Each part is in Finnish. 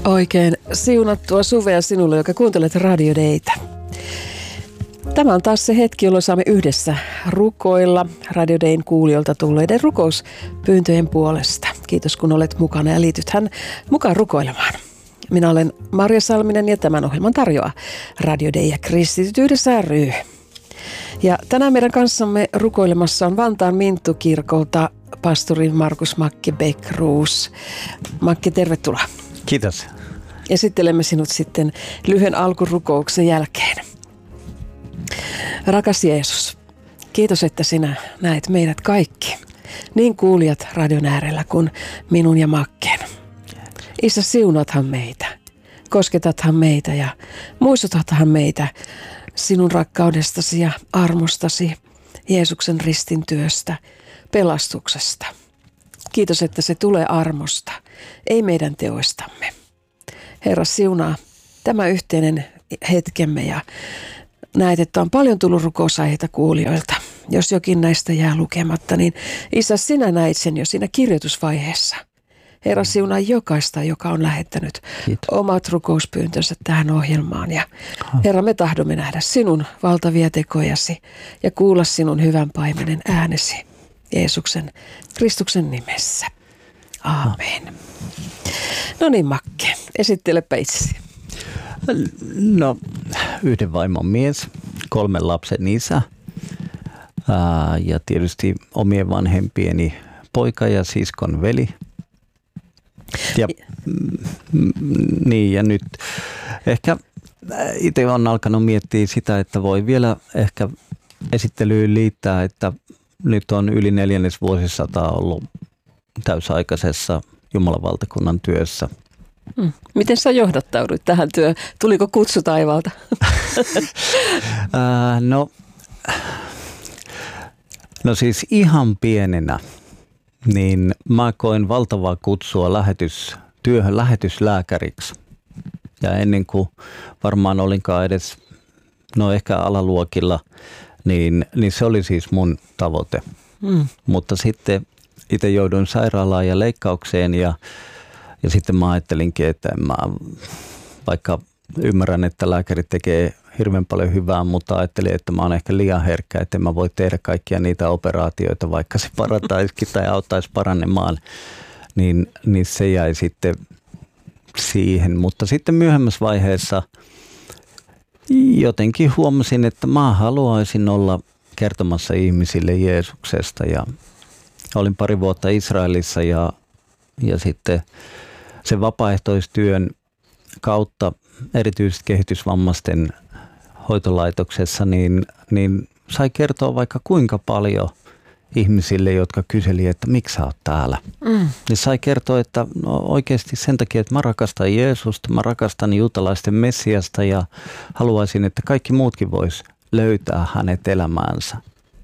Oikein siunattua suvea sinulle, joka kuuntelet Radio Daytä. Tämä on taas se hetki, jolloin saamme yhdessä rukoilla Radio Dayn kuulijoilta tulleiden rukouspyyntöjen puolesta. Kiitos kun olet mukana ja liitythän mukaan rukoilemaan. Minä olen Marja Salminen ja tämän ohjelman tarjoaa Radio Day ja Kristityt yhdessä ry. Ja tänään meidän kanssamme rukoilemassa on Vantaan Minttu-kirkolta pastori Markus Makke Bäckroos. Makke, tervetuloa. Kiitos. Esittelemme sinut sitten lyhyen alkurukouksen jälkeen. Rakas Jeesus, kiitos, että sinä näet meidät kaikki, niin kuulijat radion äärellä kuin minun ja Makkeen. Isä, siunathan meitä, kosketathan meitä ja muistutathan meitä sinun rakkaudestasi ja armostasi, Jeesuksen ristin työstä, pelastuksesta. Kiitos, että se tulee armosta, ei meidän teoistamme. Herra, siunaa tämä yhteinen hetkemme ja näet, että on paljon tullut rukousaiheita kuulijoilta. Jos jokin näistä jää lukematta, niin Isä, sinä näit sen jo siinä kirjoitusvaiheessa. Herra, siunaa jokaista, joka on lähettänyt omat rukouspyyntönsä tähän ohjelmaan. Ja Herra, me tahdomme nähdä sinun valtavia tekojasi ja kuulla sinun hyvän paimenen äänesi Jeesuksen, Kristuksen nimessä. Aamen. No niin, Makke, esittelepä itsesi. No, yhden vaimon mies, 3 lapsen isä ja tietysti omien vanhempieni poika ja siskon veli. Ja, niin, ja nyt ehkä itse olen alkanut miettiä sitä, että voi vielä ehkä esittelyyn liittää, että nyt on yli 4. vuosisataa ollut täysaikaisessa Jumalan valtakunnan työssä. Miten sä johdattauduit tähän työhön? Tuliko kutsu taivaalta? No siis ihan pienenä, niin mä koin valtavaa kutsua työhön lähetyslääkäriksi. Ja ennen kuin varmaan olinkaan edes, ehkä alaluokilla, niin se oli siis mun tavoite. Mutta sitten itse jouduin sairaalaan ja leikkaukseen ja sitten mä ajattelinkin, että vaikka ymmärrän, että lääkärit tekee hirveän paljon hyvää, mutta ajattelin, että mä oon ehkä liian herkkä, että mä voi tehdä kaikkia niitä operaatioita, vaikka se parantaisikin tai auttaisi paranemaan, niin se jäi sitten siihen. Mutta sitten myöhemmässä vaiheessa jotenkin huomasin, että mä haluaisin olla kertomassa ihmisille Jeesuksesta ja olin 2 vuotta Israelissa ja sitten sen vapaaehtoistyön kautta erityisesti kehitysvammaisten hoitolaitoksessa, niin sai kertoa vaikka kuinka paljon ihmisille, jotka kyseli, että miksi sä oot täällä. Niin sai kertoa, että oikeasti sen takia, että mä rakastan Jeesusta, mä rakastan juutalaisten Messiasta ja haluaisin, että kaikki muutkin vois löytää hänet elämäänsä.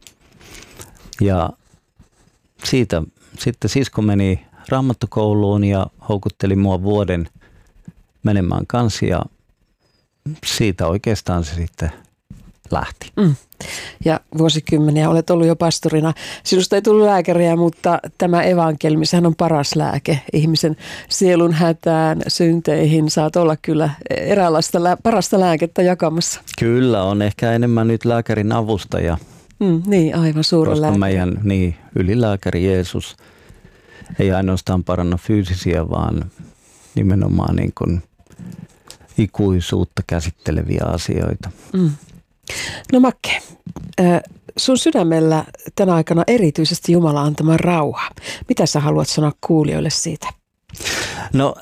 Ja siitä sitten sisko meni raamattokouluun ja houkutteli mua vuoden menemään kanssa ja siitä oikeastaan se sitten lähti. Ja vuosikymmeniä olet ollut jo pastorina. Sinusta ei tullut lääkäriä, mutta tämä evankeliumi, sehän on paras lääke ihmisen sielun hätään, synteihin. Saat olla kyllä eräänlaista parasta lääkettä jakamassa. Kyllä, on ehkä enemmän nyt lääkärin avustaja. Niin, aivan suuren lääkäri. Meidän ylilääkäri Jeesus ei ainoastaan paranna fyysisiä, vaan nimenomaan niin kuin ikuisuutta käsitteleviä asioita. No Makke, sun sydämellä tänä aikana erityisesti Jumala antama rauha. Mitä sä haluat sanoa kuulijoille siitä? No,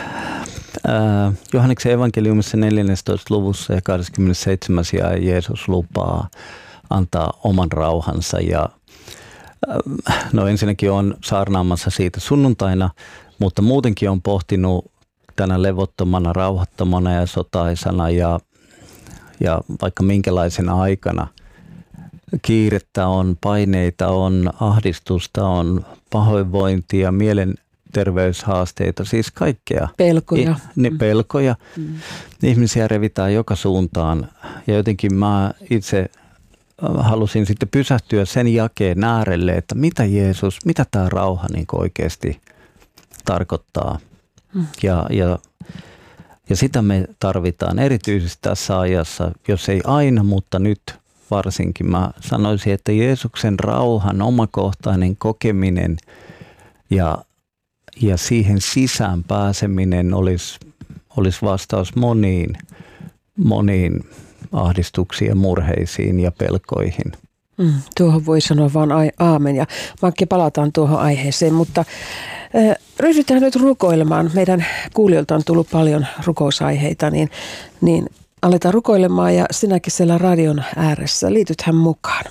Johanneksen evankeliumissa 14. luvussa ja 27. jae Jeesus lupaa antaa oman rauhansa ja ensinnäkin on saarnaamassa siitä sunnuntaina, mutta muutenkin on pohtinut tänä levottomana, rauhattomana ja sotaisana ja vaikka minkälaisena aikana kiirettä on, paineita on, ahdistusta on, pahoinvointia, mielenterveyshaasteita, siis kaikkea. Pelkoja. Pelkoja. Ihmisiä revitään joka suuntaan ja jotenkin mä itse halusin sitten pysähtyä sen jakeen äärelle, että mitä Jeesus, mitä tämä rauha niin oikeasti tarkoittaa. Ja Ja sitä me tarvitaan erityisesti tässä ajassa, jos ei aina, mutta nyt varsinkin. Mä sanoisin, että Jeesuksen rauhan omakohtainen kokeminen ja siihen sisään pääseminen olisi vastaus moniin ahdistuksiin ja murheisiin ja pelkoihin. Tuohon voi sanoa vaan aamen, ja Makke, palataan tuohon aiheeseen, mutta ryhdytään nyt rukoilemaan. Meidän kuulijoilta on tullut paljon rukousaiheita, niin aletaan rukoilemaan, ja sinäkin siellä radion ääressä liitythän mukaan.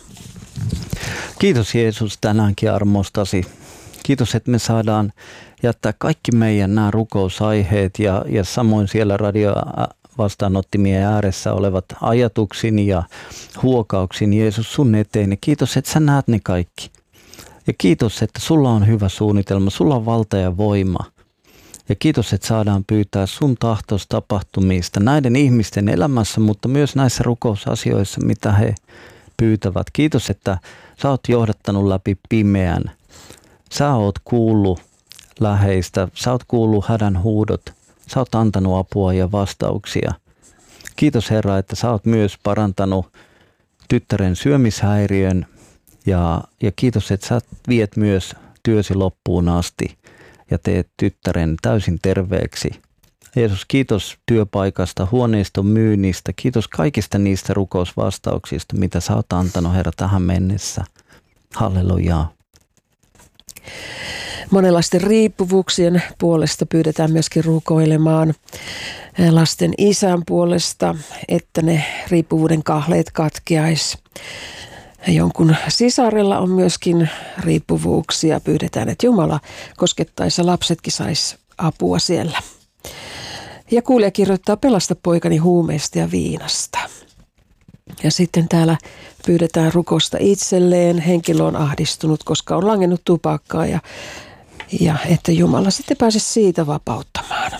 Kiitos Jeesus tänäänkin armostasi. Kiitos, että me saadaan jättää kaikki meidän nämä rukousaiheet ja samoin siellä vastaanottimien ääressä olevat ajatuksin ja huokauksin Jeesus sun eteen. Ja kiitos, että sä näet ne kaikki. Ja kiitos, että sulla on hyvä suunnitelma, sulla on valta ja voima. Ja kiitos, että saadaan pyytää sun tahtos tapahtumista näiden ihmisten elämässä, mutta myös näissä rukousasioissa, mitä he pyytävät. Kiitos, että sä oot johdattanut läpi pimeän. Sä oot kuullut läheistä, sä oot kuullut hädän huudot. Sä oot antanut apua ja vastauksia. Kiitos Herra, että sä oot myös parantanut tyttären syömishäiriön ja kiitos, että sä viet myös työsi loppuun asti ja teet tyttären täysin terveeksi. Jeesus, kiitos työpaikasta, huoneiston myynnistä, kiitos kaikista niistä rukousvastauksista, mitä sä oot antanut Herra tähän mennessä. Hallelujaa. Monenlaisten riippuvuuksien puolesta pyydetään myöskin rukoilemaan, lasten isän puolesta, että ne riippuvuuden kahleet katkeaisi. Jonkun sisarella on myöskin riippuvuuksia. Pyydetään, että Jumala koskettaisi ja lapsetkin sais apua siellä. Ja kuulija kirjoittaa, pelasta poikani huumeista ja viinasta. Ja sitten täällä pyydetään rukousta itselleen. Henkilö on ahdistunut, koska on langennut tupakkaa ja että Jumala sitten pääsisi siitä vapauttamaan.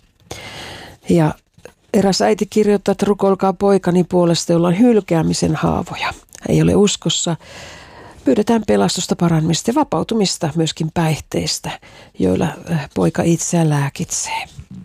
Ja eräs äiti kirjoittaa, että rukoilkaa poikani puolesta, jolla on hylkäämisen haavoja. Ei ole uskossa. Pyydetään pelastusta, parantamista ja vapautumista myöskin päihteistä, joilla poika itseään lääkitsee.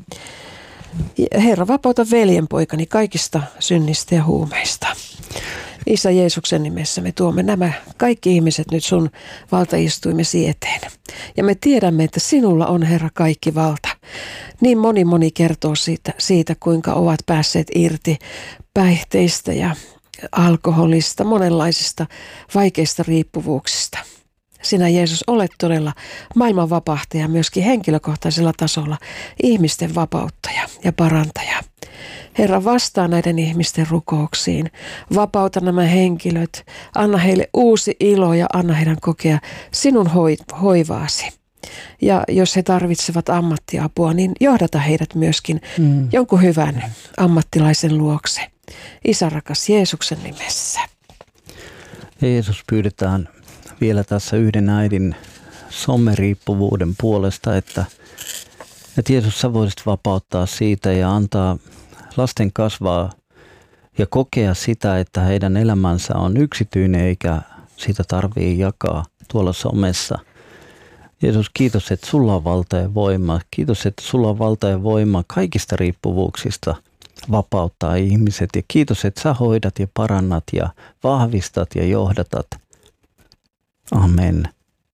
Herra, vapauta veljenpoikani kaikista synnistä ja huumeista. Isä Jeesuksen nimessä me tuomme nämä kaikki ihmiset nyt sun valtaistuimesi eteen. Ja me tiedämme, että sinulla on, Herra, kaikki valta. Niin moni kertoo siitä, kuinka ovat päässeet irti päihteistä ja alkoholista, monenlaisista vaikeista riippuvuuksista. Sinä, Jeesus, olet todella maailman vapahtaja myöskin henkilökohtaisella tasolla, ihmisten vapauttaja ja parantaja. Herra, vastaa näiden ihmisten rukouksiin. Vapauta nämä henkilöt. Anna heille uusi ilo ja anna heidän kokea sinun hoivaasi. Ja jos he tarvitsevat ammattiapua, niin johdata heidät myöskin jonkun hyvän ammattilaisen luokse. Isä rakas Jeesuksen nimessä. Jeesus, pyydetään vielä tässä yhden äidin someriippuvuuden puolesta, että Jeesus, sä voisit vapauttaa siitä ja antaa lasten kasvaa ja kokea sitä, että heidän elämänsä on yksityinen eikä sitä tarvitse jakaa tuolla somessa. Jeesus, kiitos, että sulla on valta ja voima. Kiitos, että sulla on valta ja voima kaikista riippuvuuksista vapauttaa ihmiset. Ja kiitos, että sä hoidat ja parannat ja vahvistat ja johdatat. Amen.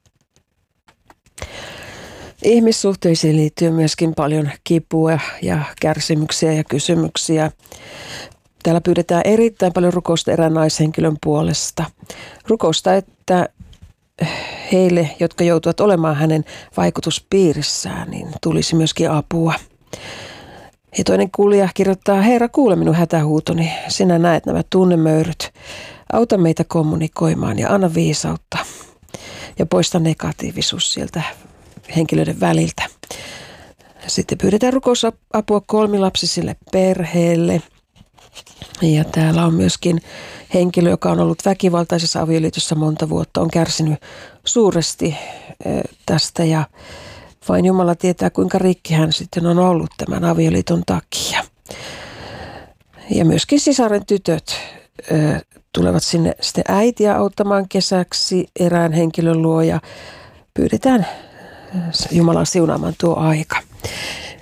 Ihmissuhteisiin liittyy myöskin paljon kipua ja kärsimyksiä ja kysymyksiä. Täällä pyydetään erittäin paljon rukousta erään naishenkilön puolesta. Rukousta, että heille, jotka joutuvat olemaan hänen vaikutuspiirissään, niin tulisi myöskin apua. Ja toinen kuulija kirjoittaa, Herra, kuule minun hätähuutoni. Sinä näet nämä tunnemöyryt. Auta meitä kommunikoimaan ja anna viisautta. Ja poista negatiivisuus sieltä henkilöiden väliltä. Sitten pyydetään rukousapua kolmilapsisille perheelle. Ja täällä on myöskin henkilö, joka on ollut väkivaltaisessa avioliitossa monta vuotta, on kärsinyt suuresti tästä ja vain Jumala tietää, kuinka rikki hän sitten on ollut tämän avioliiton takia. Ja myöskin sisaren tytöt tulevat sinne sitten äitiä auttamaan kesäksi erään henkilön luo ja pyydetään Jumalan siunaamaan tuo aika.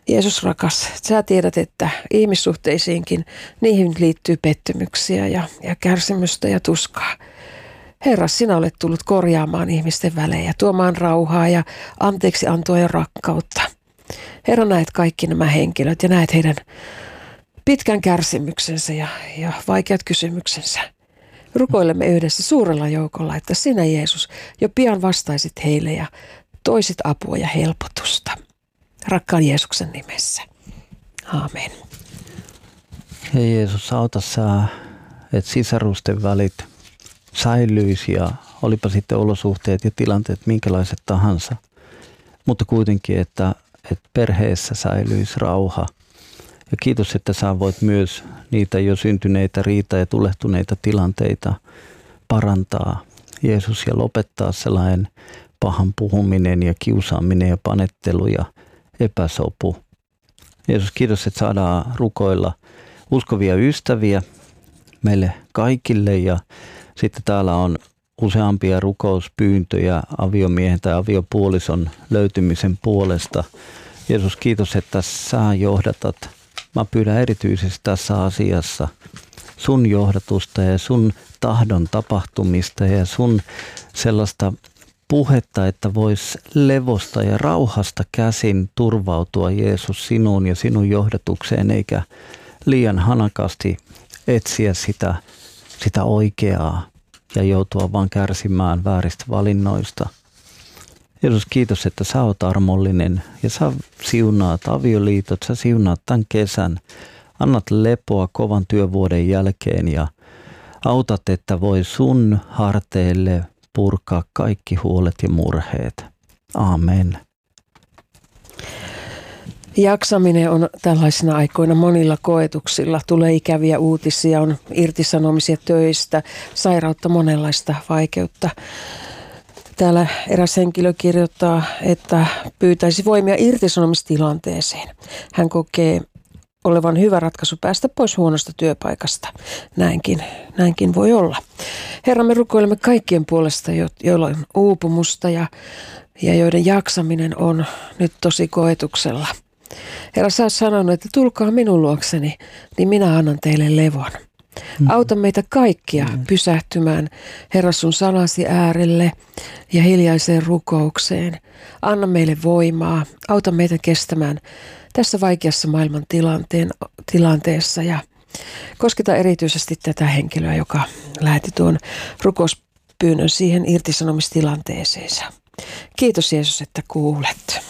Jeesus rakas, sä tiedät, että ihmissuhteisiinkin niihin liittyy pettymyksiä ja kärsimystä ja tuskaa. Herra, sinä olet tullut korjaamaan ihmisten välejä, tuomaan rauhaa ja anteeksiantoa ja rakkautta. Herra, näet kaikki nämä henkilöt ja näet heidän pitkän kärsimyksensä ja vaikeat kysymyksensä. Rukoilemme yhdessä suurella joukolla, että sinä Jeesus jo pian vastaisit heille ja toisit apua ja helpotusta. Rakkaan Jeesuksen nimessä. Aamen. Ja Jeesus, auta sä, että sisarusten välit säilyisi ja olipa sitten olosuhteet ja tilanteet minkälaiset tahansa. Mutta kuitenkin, että perheessä säilyisi rauha. Ja kiitos, että sä voit myös niitä jo syntyneitä riita- ja tulehtuneita tilanteita parantaa, Jeesus, ja lopettaa sellainen pahan puhuminen ja kiusaaminen ja panettelu ja epäsopu. Jeesus, kiitos, että saadaan rukoilla uskovia ystäviä meille kaikille, ja sitten täällä on useampia rukouspyyntöjä aviomiehen tai aviopuolison löytymisen puolesta. Jeesus, kiitos, että sä johdatat. Mä pyydän erityisesti tässä asiassa sun johdatusta ja sun tahdon tapahtumista ja sun sellaista puhetta, että vois levosta ja rauhasta käsin turvautua, Jeesus, sinuun ja sinun johdatukseen, eikä liian hanakasti etsiä sitä oikeaa ja joutua vaan kärsimään vääristä valinnoista. Jeesus, kiitos, että sä oot armollinen ja sä siunaat avioliitot, sä siunaat tämän kesän. Annat lepoa kovan työvuoden jälkeen ja autat, että voi sun harteille purkaa kaikki huolet ja murheet. Aamen. Jaksaminen on tällaisina aikoina monilla koetuksilla. Tulee ikäviä uutisia, on irtisanomisia töistä, sairautta, monenlaista vaikeutta. Täällä eräs henkilö kirjoittaa, että pyytäisi voimia irtisanomistilanteeseen. Hän kokee olevan hyvä ratkaisu päästä pois huonosta työpaikasta. Näinkin voi olla. Herra, me rukoilemme kaikkien puolesta, joilla on uupumusta ja joiden jaksaminen on nyt tosi koetuksella. Herra, sä oot sanonut, että tulkaa minun luokseni, niin minä annan teille levon. Auta meitä kaikkia pysähtymään, Herra, sun sanasi äärelle ja hiljaiseen rukoukseen. Anna meille voimaa, auta meitä kestämään tässä vaikeassa maailman tilanteessa ja kosketa erityisesti tätä henkilöä, joka lähetti tuon rukouspyynnön siihen irtisanomistilanteeseensa. Kiitos, Jeesus, että kuulet.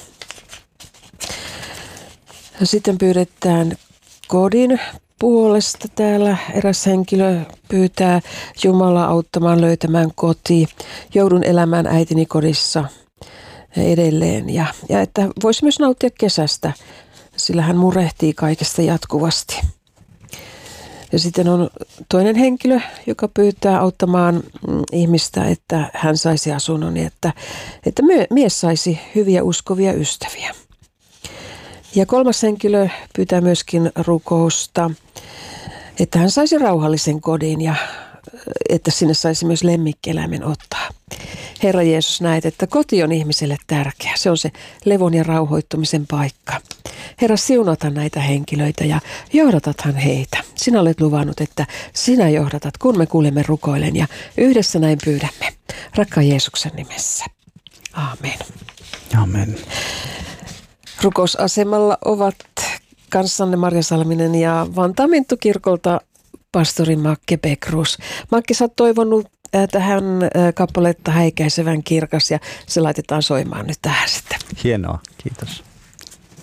Sitten pyydetään kodin puolesta. Täällä eräs henkilö pyytää Jumalaa auttamaan löytämään koti. Joudun elämään äitini kodissa edelleen ja että voisi myös nauttia kesästä, sillä hän murehtii kaikesta jatkuvasti. Ja sitten on toinen henkilö, joka pyytää auttamaan ihmistä, että hän saisi asunnon ja että mies saisi hyviä uskovia ystäviä. Ja kolmas henkilö pyytää myöskin rukousta, että hän saisi rauhallisen kodin ja että sinne saisi myös lemmikkieläimen ottaa. Herra Jeesus, näet, että koti on ihmiselle tärkeä. Se on se levon ja rauhoittumisen paikka. Herra, siunata näitä henkilöitä ja johdatathan heitä. Sinä olet luvannut, että sinä johdatat, kun me kuulemme rukoilen ja yhdessä näin pyydämme. Rakkaan Jeesuksen nimessä. Aamen. Amen. Rukousasemalla ovat kanssanne Marja Salminen ja Vantaan Minttu-kirkolta pastori Makke Beckruus. Makke, sä oot toivonut tähän kappaletta Häikäisevän kirkas ja se laitetaan soimaan nyt tähän sitten. Hienoa, kiitos.